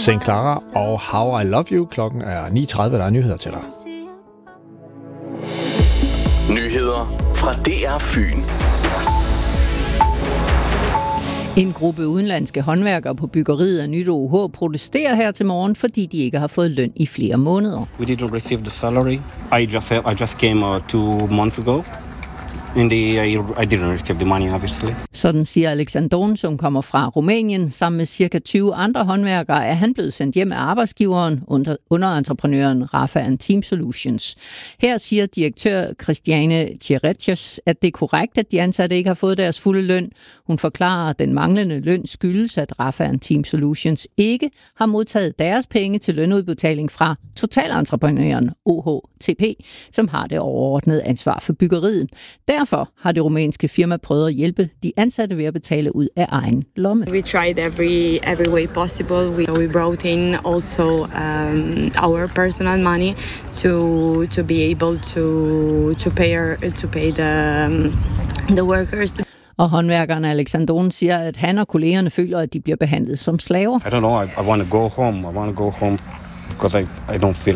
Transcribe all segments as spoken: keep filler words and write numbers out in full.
Saint Clara og How I Love You. Klokken er ni tredive, der er nyheder til dig. Nyheder fra D R Fyn. En gruppe udenlandske håndværkere på byggeriet af Nyt O H protesterer her til morgen, fordi de ikke har fået løn i flere måneder. We didn't receive the salary. I just I just came uh, two months ago. And the, I, I didn't receive the money, obviously. Sådan siger Alexandron, som kommer fra Rumænien. Sammen med cirka tyve andre håndværkere er han blevet sendt hjem af arbejdsgiveren, under, underentreprenøren Rafa Team Solutions. Her siger direktør Christiane Tjeretjes, at det er korrekt, at de ansatte ikke har fået deres fulde løn. Hun forklarer, at den manglende løn skyldes, at Rafa Team Solutions ikke har modtaget deres penge til lønudbetaling fra totalentreprenøren O H T P, som har det overordnede ansvar for byggeriet. Derfor har det rumænske firma prøvet at hjælpe de ansatte ved at betale ud af egen lomme. We tried every every way possible. We, we brought in also um, our personal money to to be able to to pay our, to pay the um, the workers. Og håndværkeren Alexandron siger, at han og kollegerne føler, at de bliver behandlet som slaver. I don't know. I, I want to go home. I want to go home because I I don't feel.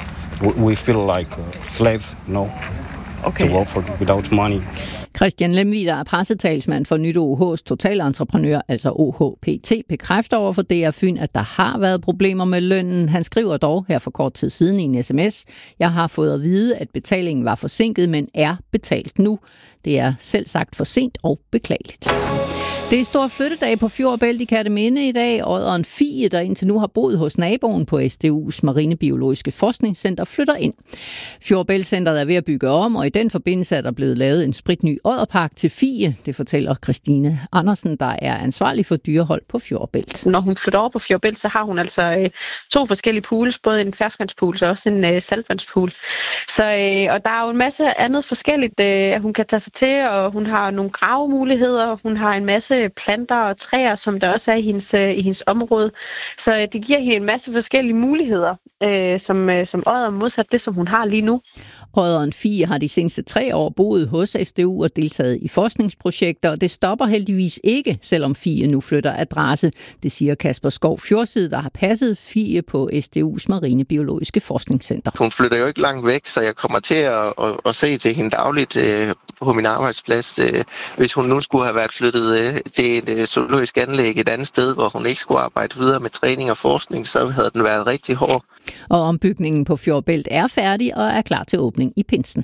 We, we feel like slaves, you know. Okay. To work for without money. Christian Lemvig, der er pressetalsmand for Nyt O H's totalentreprenør, altså O H P T, bekræfter over for D R Fyn, at der har været problemer med lønnen. Han skriver dog her for kort tid siden i en sms: Jeg har fået at vide, at betalingen var forsinket, men er betalt nu. Det er selv sagt for sent og beklageligt. Det er stor flyttedag på Fjord-Bælt i Kerteminde i dag. Odderen Fie, der indtil nu har boet hos naboen på S D U's Marinebiologiske Forskningscenter, flytter ind. Fjord-Bælt-centret er ved at bygge om, og i den forbindelse er der blevet lavet en spritny odderpark til Fie. Det fortæller Christine Andersen, der er ansvarlig for dyrehold på Fjord-Bælt. Når hun flytter over på Fjord-Bælt, så har hun altså øh, to forskellige pools, både en ferskvandspool og også en øh, saltvandspool. Så, øh, og der er jo en masse andet forskelligt, øh, hun kan tage sig til, og hun har nogle gravemuligheder, hun har en masse planter og træer, som der også er i hendes, i hendes område. Så det giver hende en masse forskellige muligheder, øh, som, som Odder modsat det, som hun har lige nu. Odderen Fie har de seneste tre år boet hos S D U og deltaget i forskningsprojekter, og det stopper heldigvis ikke, selvom Fie nu flytter adresse. Det siger Kasper Skov Fjordside, der har passet Fie på S D U's Marinebiologiske Forskningscenter. Hun flytter jo ikke langt væk, så jeg kommer til at, at, at se til hende dagligt øh, på min arbejdsplads. Øh, hvis hun nu skulle have været flyttet øh, til et øh, zoologisk anlæg et andet sted, hvor hun ikke skulle arbejde videre med træning og forskning, så havde den været rigtig hård. Og ombygningen på Fjord-Bælt er færdig og er klar til åbning i pinsen.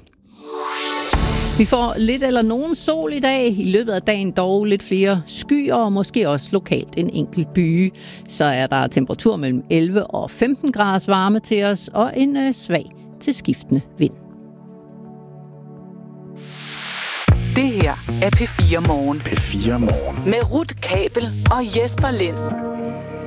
Vi får lidt eller nogen sol i dag. I løbet af dagen dog lidt flere skyer og måske også lokalt en enkelt byge. Så er der temperatur mellem elleve og femten graders varme til os og en øh, svag til skiftende vind. Det her er P fire Morgen. P fire Morgen. Med Ruth Kabel og Jesper Lind.